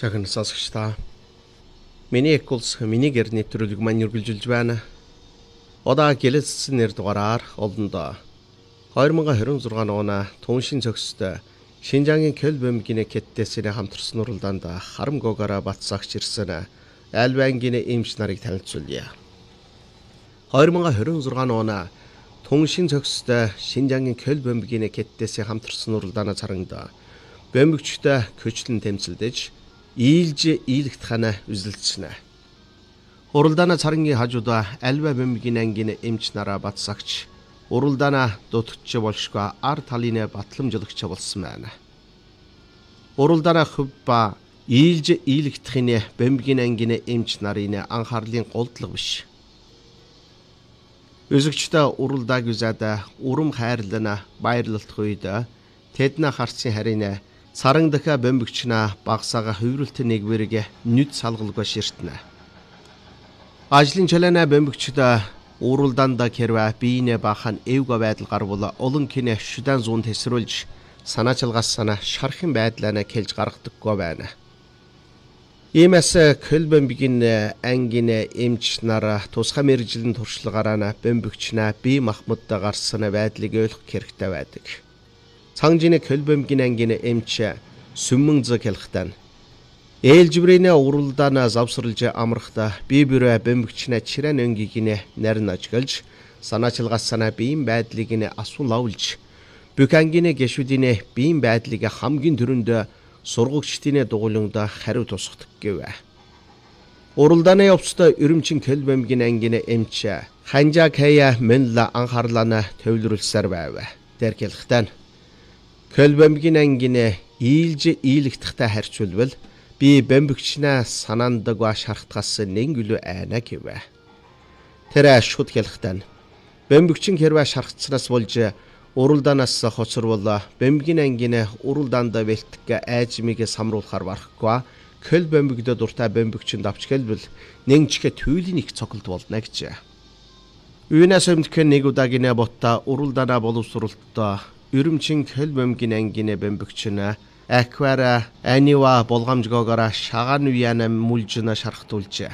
Захин сонсогч та. Миний эккулс миний гэрний нэвтрүүлэг маань үргэлжилж байна. Одоо гэлэлцсэн нэр дугаараар олондоо 2026 оны түншин цогцтой Шинжаангийн Көлбөмбөгийн кэттесийн хамтарсан уралдаанд харамгоогоор батсагч ирсэн Альбангийн эмч нарыг танилцуулъя. 2026 оны түншин цогцтой Шинжаангийн Көлбөмбөгийн кэттесийн хамтарсан уралдааны царангад бөмбөгчтэй көчлөн тэмцэлдэж ийлж ийлэгт хана үзэлцэнэ. Уралдааны царангийн хажуудаа Альба бөмбөгийн ангийн эмч нараа батсагч уралдаана дутгч болшгүй ар талын батламжлагч болсон байна. Уралдаана хөв ба ийлж ийлэгдэхин бөмбөгийн ангийн эмч нарын анхаарлын голдлого биш. Үзэгчтэй уралдааг үзээд урам хайрлана баярлалт үед тэдний харцын харин царан дахиа бөмбөгчнө багсаага хувирлт нэгвэрэг нүд салгалгүй ширтнэ. Ажлын чалана бөмбөгчд уралдаанд хэрвээ биенэ бахан эвга байдал гарвал олон кинэ шүдэн зүүн тесрүүлж санаачилгаас сана шархин байдлаа кэлж гаргадаггүй байна. Иймээс Көлбөмбөгийн ангийн эмч нар тусгай мэргэжлийн туршлагаараа бөмбөгчнө бие махбодтой гарсан байдлыг ойлгох хэрэгтэй байдаг. Цангжины Көлбөмбөгийн ангийн эмч сүмэн зэг хэлхтэн ээлжбэрийн уралдаана завсарлж амрахта бие бүрэ бөмбөгчнө чирэн өнгийн нарийн ажиглаж санаачилгаас санаа биеийн байдлыг асуун лавлж бүх ангийн гişүүдийн биеийн байдлыг хамгийн түрүүнд сургагчдын дугуйлангад хариу тусгадаг гэв. Уралдааны явцад Өрөмчин Көлбөмбөгийн ангийн эмч Ханжа Кая Мэнла анхаарлаа төвлөрүүлсээр байв. Тэр хэлхтэн Көлбөмбөгийн ангийн ийлж ийлэгдэхтэй харьцуулбал би бөмбөгчнө санаандаг ба шархтгаас нэнгүлүү айна гэв. Тэр шууд хэлэхдээ бөмбөгчин хэрвээ шархтснаас болж уралдаанаас хоцорвол бөмбөгийн ангийн уралдаанд бэлтгэх айжмыг самруулахар барахгүй Көлбөмбөгд дуртай бөмбөгчин давч хэлбэл нэнчгэ түйлийн их цоглд болно гэж. Үүнээс өмнөх нэг удаагийн ботта уралдаана боловсруулалтаа Өрөмчин Көлбөмбөгийн ангийн бөмбөгчнө аквара анива болгоомжгоогоор шагаан үеэна мүлжнэ шархтуулж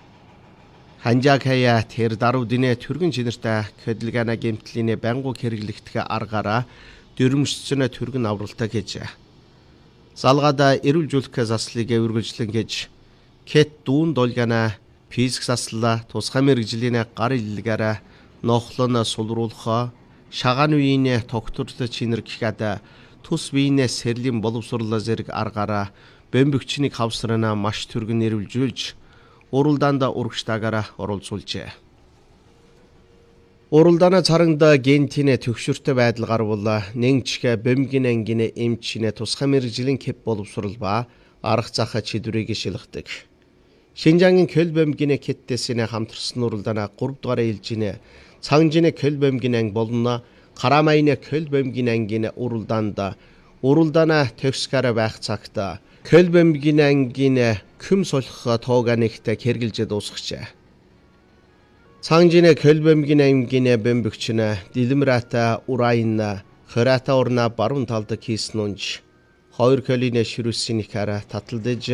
Ханжакая тэр даруудын түргэн чинэртэй хөдөлгөөний гэмтлийн бангуу хэрэглэгдэх аргаараа дөрмөсцөнө түргэн авралтай гэж. Залгада эрүүлжүүлэх заслыг үргэлжлэн гэж кет дүүн долгана физик засла тусгай мэргэжлийн гар илгээрээ нохлон сулруулах шагаан үеийн тогтвортой чинэр гэхэд тус биенээ сэрлийн боловсруулал зэрэг аргаараа бөмбөгчнийг хавсрана маш түргэн эрүүлжүүлж уралдаанд урагштайгаар оролцуулжээ. Уралдааны царангад гентийн төгшөртэй байдал гарвал нэнчгэ бөмбөгийн ангийн эмчнэ тусгай мэргэжлийн кеп боловсрал ба арга зах чидвэрийг шилгдэг. Шинжаангийн Көлбөмбөгийн кэттесийн хамтарсан уралдаана 3 дугаар ээлжийн Цангжины Көлбөмбөгийн анги болон Карамайны Көлбөмбөгийн ангийн уралдаана төгсгөр байх цагт Көлбөмбөгийн ангийн күм солих тооганэгт хэрглэж дуусгажээ. Цангжины Көлбөмбөгийн ангийн бөмбөгчнө Дилмрата Урайна Хората орна баруун талд хийсэн унж 2 колын ширүүсийн ихаараа таталдаж